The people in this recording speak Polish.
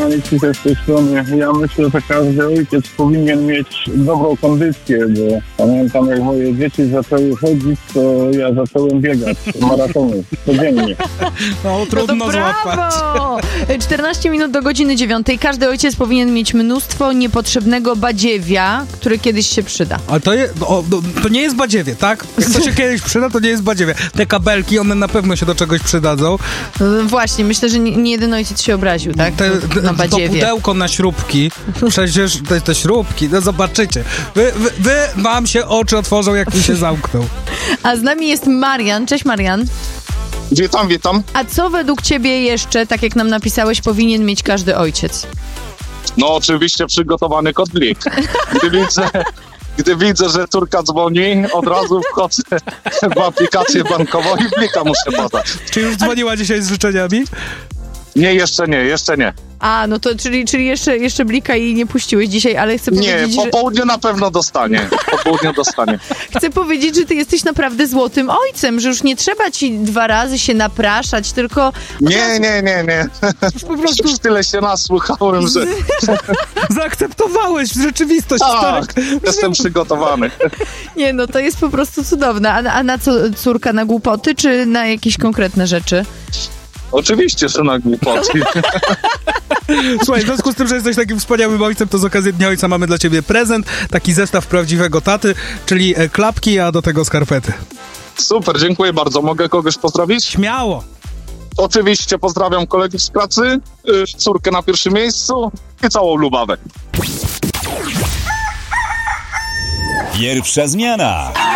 Aleksis z tej strony. Ja myślę, że każdy ojciec powinien mieć dobrą kondycję, bo pamiętam, jak moje dzieci zaczęły chodzić, to ja zacząłem biegać maratony codziennie. No, trudno złapać. 14 minut do godziny 9. Każdy ojciec powinien mieć mnóstwo niepotrzebnego badziewia, który kiedyś się przyda. Ale to nie jest badziewie, tak? Jak to się kiedyś przyda, to nie jest badziewie. Te kabelki, one na pewno się do czegoś przydadzą. Właśnie, myślę, że nie jeden ojciec się obraził, tak? Na badziewie. To pudełko na śrubki, przecież te śrubki, no zobaczycie. Wam się oczy otworzą, jak mi się zamkną. A z nami jest Marian. Cześć, Marian. Witam. A co według ciebie jeszcze, tak jak nam napisałeś, powinien mieć każdy ojciec? No oczywiście przygotowany kodlik. Gdy widzę, że córka dzwoni, od razu wchodzę w aplikację bankową i blika muszę podać. Czy już dzwoniła dzisiaj z życzeniami? Nie, jeszcze nie. A, no to czyli jeszcze blika i nie puściłeś dzisiaj, ale chcę powiedzieć, po południu na pewno dostanie. Chcę powiedzieć, że ty jesteś naprawdę złotym ojcem, że już nie trzeba ci 2 razy się napraszać, tylko... Nie. Po prostu już tyle się nasłuchałem, że... Zaakceptowałeś rzeczywistość. Tak, jestem przygotowany. Nie, no to jest po prostu cudowne. A na co córka? Na głupoty, czy na jakieś konkretne rzeczy? Oczywiście, że na głupoty. Słuchaj, w związku z tym, że jesteś takim wspaniałym ojcem, to z okazji Dnia Ojca mamy dla ciebie prezent, taki zestaw prawdziwego taty, czyli klapki, a do tego skarpety. Super, dziękuję bardzo. Mogę kogoś pozdrowić? Śmiało. Oczywiście pozdrawiam kolegów z pracy, córkę na pierwszym miejscu i całą Lubawę. Pierwsza zmiana.